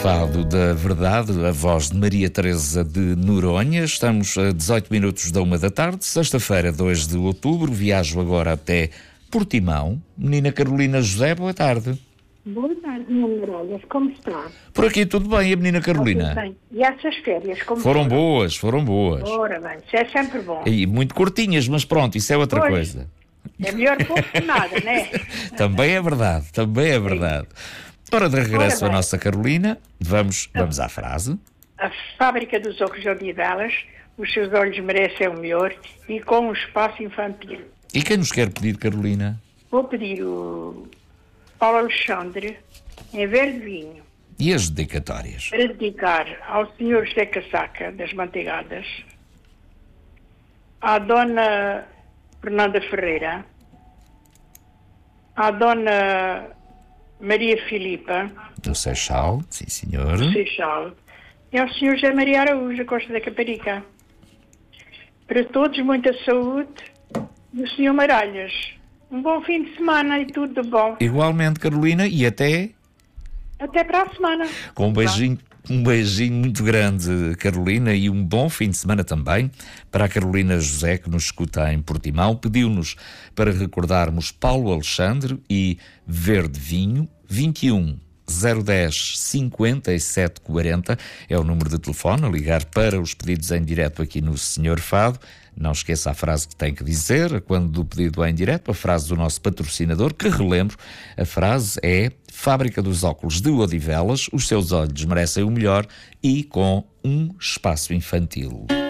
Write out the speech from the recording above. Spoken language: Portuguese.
Fado da Verdade, a voz de Maria Teresa de Noronha. Estamos a 18 minutos da 1 da tarde, sexta-feira, 2 de outubro. Viajo agora até Portimão. Menina Carolina José, boa tarde. Boa tarde, minha Miralhas. Como está? Por aqui tudo bem, a menina Carolina? Tudo bem. E essas férias, como Foram boas. Ora bem, isso é sempre bom. E muito curtinhas, mas pronto, isso é outra Pois. coisa. É melhor pouco que nada, não é? Também é verdade, também é verdade. Ora, de regresso Ora à bem. nossa Carolina, vamos à frase. A fábrica dos óculos Odivelas, os seus olhos merecem o melhor e com um espaço infantil. E quem nos quer pedir, Carolina? Vou pedir o Paulo Alexandre em verde vinho E as dedicatórias? para dedicar ao senhor José Casaca das Manteigadas, à dona Fernanda Ferreira, à dona Maria Filipa Do Seixal, sim senhor. Seixal e ao senhor José Maria Araújo, da Costa da Caparica. Para todos, muita saúde e o senhor Maralhas. Um bom fim de semana e tudo de bom. Igualmente, Carolina, e até Até para a semana. com um beijinho muito grande, Carolina, e um bom fim de semana também para a Carolina José, que nos escuta em Portimão. Pediu-nos para recordarmos Paulo Alexandre e Verde Vinho. 21 010 57 40 é o número de telefone a ligar para os pedidos em direto aqui no Senhor Fado. Não esqueça a frase que tem que dizer quando do pedido em direto, a frase do nosso patrocinador, que relembro, a frase é: Fábrica dos óculos de Odivelas, os seus olhos merecem o melhor e com um espaço infantil.